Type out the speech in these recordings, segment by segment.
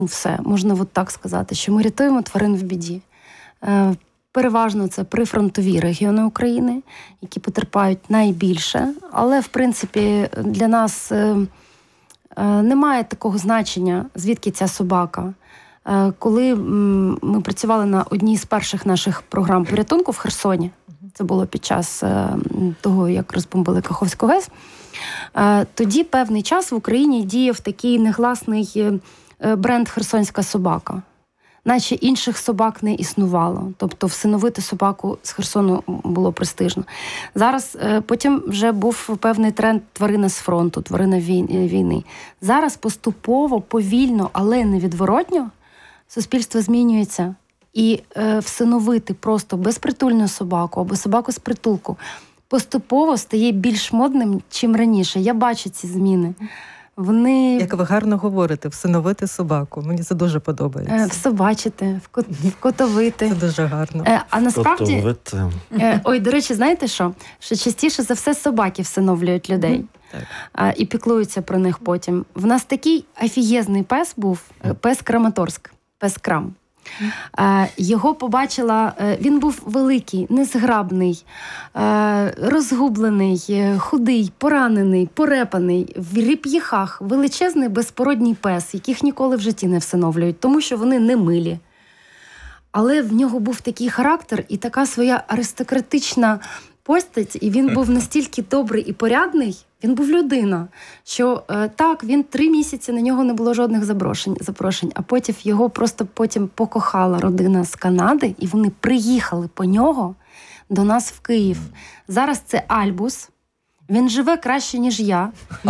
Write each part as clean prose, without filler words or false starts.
все, можна от так сказати, що ми рятуємо тварин в біді. Переважно це прифронтові регіони України, які потерпають найбільше, але, в принципі, для нас немає такого значення, звідки ця собака. Коли ми працювали на одній з перших наших програм порятунку в Херсоні, це було під час того, як розбомбили Каховську ГЕС, тоді певний час в Україні діяв такий негласний бренд «Херсонська собака». Наче інших собак не існувало. Тобто всиновити собаку з Херсону було престижно. Зараз потім вже був певний тренд тварина з фронту, тварина війни. Зараз поступово, повільно, але невідворотньо суспільство змінюється. І всиновити просто безпритульну собаку або собаку з притулку поступово стає більш модним, чим раніше. Я бачу ці зміни. Вони... Як ви гарно говорите, всиновити собаку. Мені це дуже подобається. Всобачити, вкотовити. Це дуже гарно. А насправді... Ой, до речі, знаєте що? Що частіше за все собаки всиновлюють людей. І піклуються про них потім. В нас такий офігезний пес був, пес Краматорськ, пес Крам. Його побачила, він був великий, незграбний, розгублений, худий, поранений, порепаний, в ріп'їхах, величезний безпородній пес, яких ніколи в житті не всиновлюють, тому що вони не милі. Але в нього був такий характер і така своя аристократична постать, і він був настільки добрий і порядний, він був людина, що так, він 3 місяці, на нього не було жодних запрошень, а потім його просто покохала родина з Канади, і вони приїхали по нього до нас в Київ. Зараз це Альбус, він живе краще, ніж я,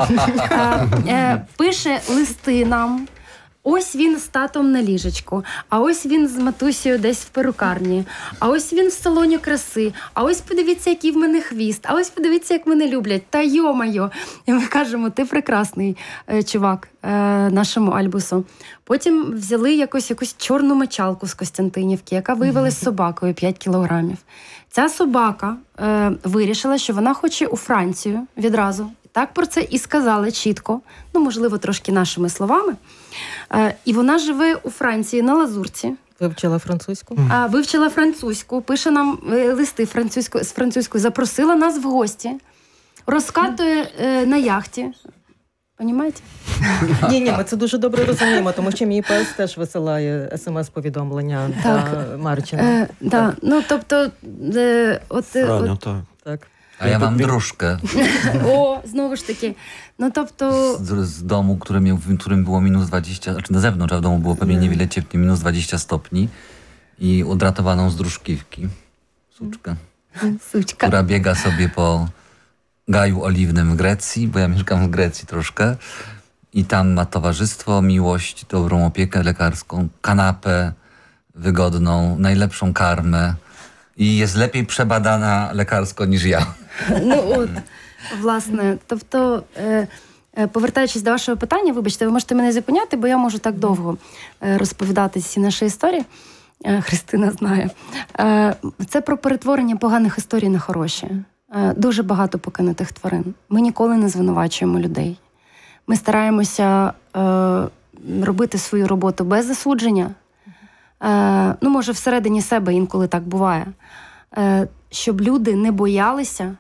пише листи нам. Ось він з татом на ліжечку, а ось він з матусею десь в перукарні, а ось він в салоні краси, а ось подивіться, який в мене хвіст, а ось подивіться, як мене люблять, та йо-майо. І ми кажемо, ти прекрасний чувак нашому Альбусу. Потім взяли якусь чорну мочалку з Костянтинівки, яка виявилась собакою 5 кілограмів. Ця собака вирішила, що вона хоче у Францію відразу. Так про це і сказали чітко, можливо, трошки нашими словами. І вона живе у Франції на Лазурці. Вивчила французьку? Вивчила французьку, пише нам листи з французькою, запросила нас в гості, розкатує на яхті. Понімаєте? Ні, ми це дуже добре розуміємо, тому що мій пес теж висилає смс-повідомлення до Марчина. Так, тобто... Франю, так. A ja mam dróżkę. Znowu ж таки. Тобто... Z domu, w którym było minus 20, znaczy na zewnątrz, a w domu było pewnie niewiele cieplej, minus 20 stopni i odratowaną z dróżkiwki. Suczkę. Która biega sobie po gaju oliwnym w Grecji, bo ja mieszkam w Grecji troszkę. I tam ma towarzystwo, miłość, dobrą opiekę lekarską, kanapę wygodną, najlepszą karmę. І є lepiej przebadana lekarsko, ніж я. Власне, тобто, повертаючись до вашого питання, вибачте, ви можете мене зупиняти, бо я можу так довго розповідати всі наші історії. Христина знає. Це про перетворення поганих історій на хороші. Дуже багато покинутих тварин. Ми ніколи не звинувачуємо людей. Ми стараємося робити свою роботу без засудження. Може, всередині себе інколи так буває, щоб люди не боялися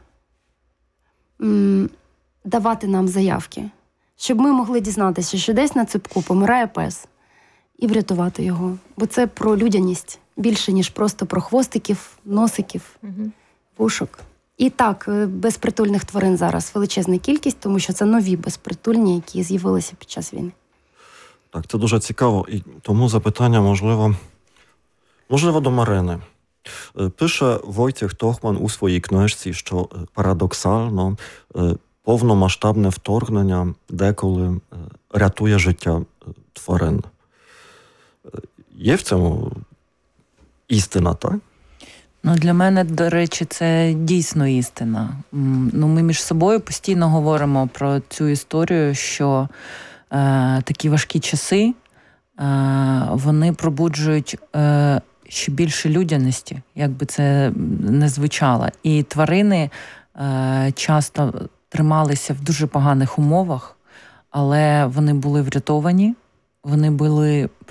давати нам заявки, щоб ми могли дізнатися, що десь на ципку помирає пес, і врятувати його. Бо це про людяність більше, ніж просто про хвостиків, носиків, вушок. І так, безпритульних тварин зараз величезна кількість, тому що це нові безпритульні, які з'явилися під час війни. Так, це дуже цікаво. І тому запитання, можливо, до Марини. Пише Войciech Тохман у своїй книжці, що парадоксально повномасштабне вторгнення деколи рятує життя тварин. Є в цьому істина, так? Для мене, до речі, це дійсно істина. Ми між собою постійно говоримо про цю історію, що такі важкі часи, вони пробуджують ще більше людяності, як би це не звучало. І тварини часто трималися в дуже поганих умовах, але вони були врятовані, вони були